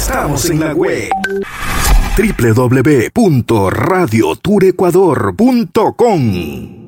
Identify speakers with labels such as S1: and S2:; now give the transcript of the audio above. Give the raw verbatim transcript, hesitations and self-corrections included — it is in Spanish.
S1: Estamos en la web doble u doble u doble u punto radio tour ecuador punto com.